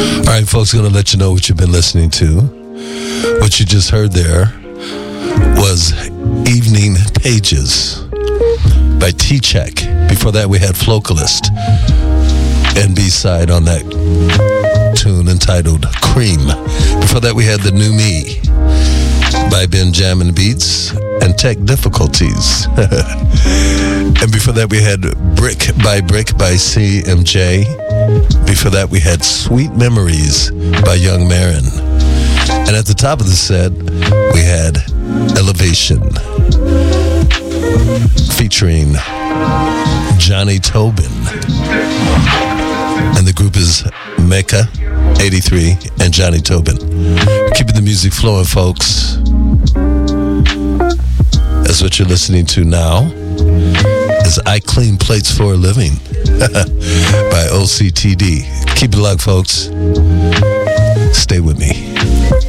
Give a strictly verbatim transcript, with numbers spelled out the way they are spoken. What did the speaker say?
All right, folks, going to let you know what you've been listening to. What you just heard there was Evening Pages by T-Check. Before that, we had Flocalist and B-side on that tune entitled Cream. Before that, we had The New Me by Benjamin Beats and Tech Difficulties. And before that, we had Brick by Brick by C M J. Before that, we had Sweet Memories by Young Marin. And at the top of the set, we had Elevation featuring Johnny Tobin. And the group is Mecca eighty-three and Johnny Tobin. Keeping the music flowing, folks. That's what you're listening to now. Is I Clean Plates for a Living by O C T D. Keep it locked, folks. Stay